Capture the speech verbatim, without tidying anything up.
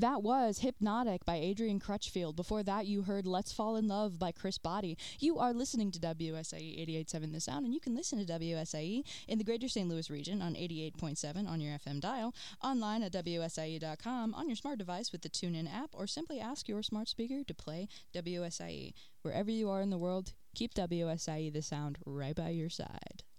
That was Hypnotic by Adrian Crutchfield. Before that, you heard Let's Fall in Love by Chris Body. You are listening to W S I E eighty-eight point seven The Sound, and you can listen to W S I E in the greater Saint Louis region on eighty-eight point seven on your F M dial, online at W S I E dot com, on your smart device with the TuneIn app, or simply ask your smart speaker to play W S I E. Wherever you are in the world, keep W S I E The Sound right by your side.